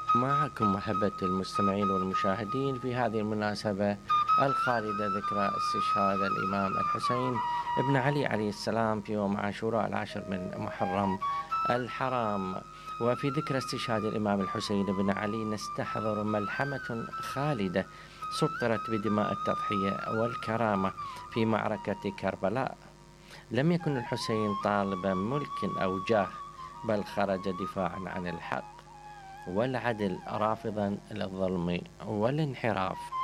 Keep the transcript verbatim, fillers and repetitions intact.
معكم محبة المستمعين والمشاهدين في هذه المناسبة الخالدة ذكرى استشهاد الإمام الحسين ابن علي عليه السلام في يوم عاشوراء العاشر من محرم الحرام. وفي ذكرى استشهاد الإمام الحسين بن علي نستحضر ملحمة خالدة سطرت بدماء التضحية والكرامة في معركة كربلاء. لم يكن الحسين طالبا ملك أو جاه، بل خرج دفاعا عن الحق والعدل، رافضا للظلم والانحراف.